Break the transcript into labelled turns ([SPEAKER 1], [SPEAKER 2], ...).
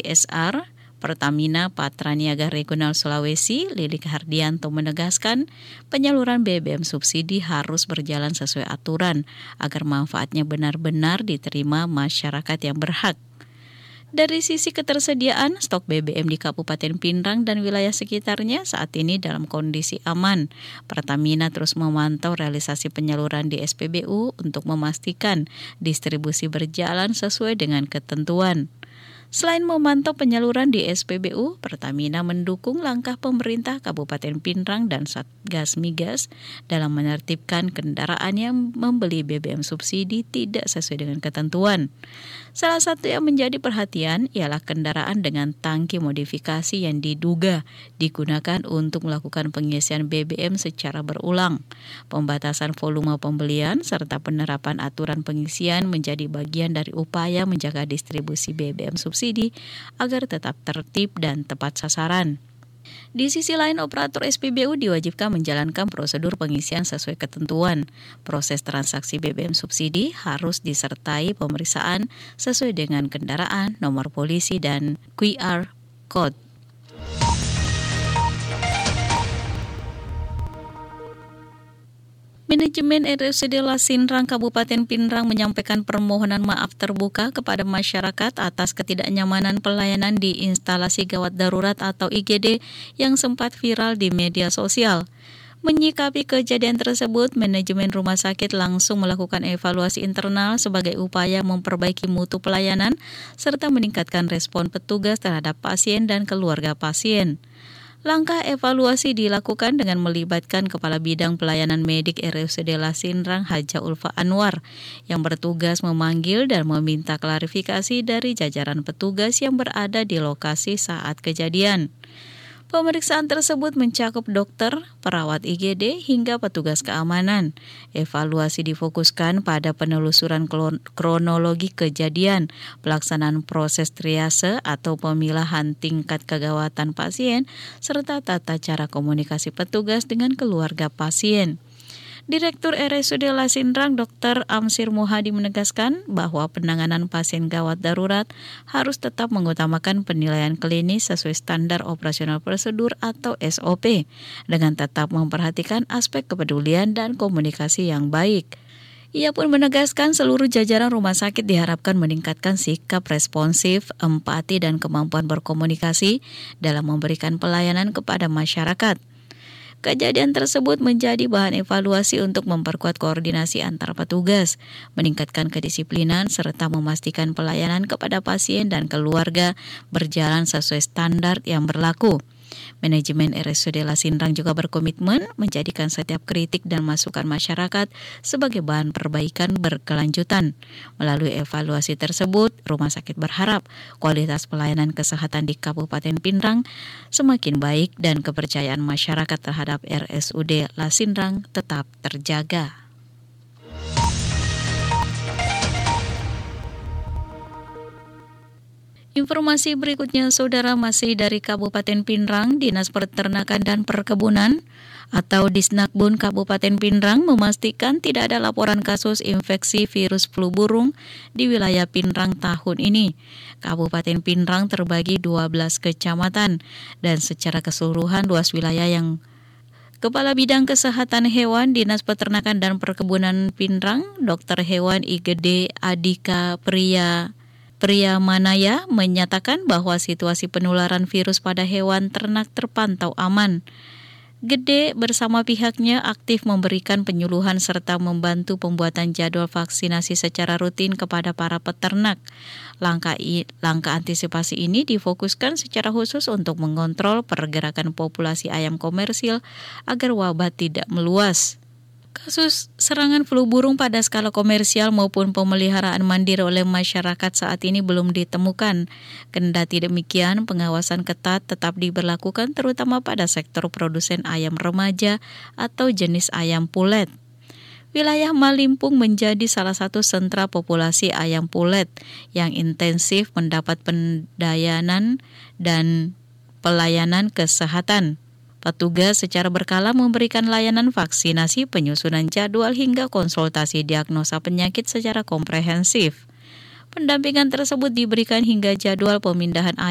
[SPEAKER 1] CSR Pertamina Patraniaga Regional Sulawesi, Lilik Hardianto menegaskan penyaluran BBM subsidi harus berjalan sesuai aturan agar manfaatnya benar-benar diterima masyarakat yang berhak. Dari sisi ketersediaan, stok BBM di Kabupaten Pinrang dan wilayah sekitarnya saat ini dalam kondisi aman. Pertamina terus memantau realisasi penyaluran di SPBU untuk memastikan distribusi berjalan sesuai dengan ketentuan. Selain memantau penyaluran di SPBU, Pertamina mendukung langkah pemerintah Kabupaten Pinrang dan Satgas Migas dalam menertibkan kendaraan yang membeli BBM subsidi tidak sesuai dengan ketentuan. Salah satu yang menjadi perhatian ialah kendaraan dengan tangki modifikasi yang diduga digunakan untuk melakukan pengisian BBM secara berulang. Pembatasan volume pembelian serta penerapan aturan pengisian menjadi bagian dari upaya menjaga distribusi BBM subsidi agar tetap tertib dan tepat sasaran. Di sisi lain, operator SPBU diwajibkan menjalankan prosedur pengisian sesuai ketentuan. Proses transaksi BBM subsidi harus disertai pemeriksaan sesuai dengan kendaraan, nomor polisi, dan QR Code. Manajemen RSUD Lasinrang Kabupaten Pinrang menyampaikan permohonan maaf terbuka kepada masyarakat atas ketidaknyamanan pelayanan di instalasi gawat darurat atau IGD yang sempat viral di media sosial. Menyikapi kejadian tersebut, manajemen rumah sakit langsung melakukan evaluasi internal sebagai upaya memperbaiki mutu pelayanan serta meningkatkan respon petugas terhadap pasien dan keluarga pasien. Langkah evaluasi dilakukan dengan melibatkan Kepala Bidang Pelayanan Medik RSUD Lasinrang Haja Ulfa Anwar yang bertugas memanggil dan meminta klarifikasi dari jajaran petugas yang berada di lokasi saat kejadian. Pemeriksaan tersebut mencakup dokter, perawat IGD, hingga petugas keamanan. Evaluasi difokuskan pada penelusuran kronologi kejadian, pelaksanaan proses triase atau pemilahan tingkat kegawatan pasien, serta tata cara komunikasi petugas dengan keluarga pasien. Direktur RSUD Lasinrang Dr. Amsir Muhadi menegaskan bahwa penanganan pasien gawat darurat harus tetap mengutamakan penilaian klinis sesuai standar operasional prosedur atau SOP dengan tetap memperhatikan aspek kepedulian dan komunikasi yang baik. Ia pun menegaskan seluruh jajaran rumah sakit diharapkan meningkatkan sikap responsif, empati, dan kemampuan berkomunikasi dalam memberikan pelayanan kepada masyarakat. Kejadian tersebut menjadi bahan evaluasi untuk memperkuat koordinasi antar petugas, meningkatkan kedisiplinan, serta memastikan pelayanan kepada pasien dan keluarga berjalan sesuai standar yang berlaku. Manajemen RSUD Lasinrang juga berkomitmen menjadikan setiap kritik dan masukan masyarakat sebagai bahan perbaikan berkelanjutan. Melalui evaluasi tersebut, rumah sakit berharap kualitas pelayanan kesehatan di Kabupaten Pinrang semakin baik dan kepercayaan masyarakat terhadap RSUD Lasinrang tetap terjaga. Informasi berikutnya, Saudara, masih dari Kabupaten Pinrang. Dinas Peternakan dan Perkebunan atau Disnakbun Kabupaten Pinrang memastikan tidak ada laporan kasus infeksi virus flu burung di wilayah Pinrang tahun ini. Kabupaten Pinrang terbagi 12 kecamatan dan secara keseluruhan luas wilayah yang Kepala Bidang Kesehatan Hewan Dinas Peternakan dan Perkebunan Pinrang, Dr. Hewan IGD Adika Priyamanaya menyatakan bahwa situasi penularan virus pada hewan ternak terpantau aman. Gede bersama pihaknya aktif memberikan penyuluhan serta membantu pembuatan jadwal vaksinasi secara rutin kepada para peternak. Langkah antisipasi ini difokuskan secara khusus untuk mengontrol pergerakan populasi ayam komersil agar wabah tidak meluas. Kasus serangan flu burung pada skala komersial maupun pemeliharaan mandiri oleh masyarakat saat ini belum ditemukan. Kendati demikian, pengawasan ketat tetap diberlakukan terutama pada sektor produsen ayam remaja atau jenis ayam pulet. Wilayah Malimpung menjadi salah satu sentra populasi ayam pulet yang intensif mendapat pendayanan dan pelayanan kesehatan. Petugas secara berkala memberikan layanan vaksinasi, penyusunan jadwal hingga konsultasi diagnosa penyakit secara komprehensif. Pendampingan tersebut diberikan hingga jadwal pemindahan ayam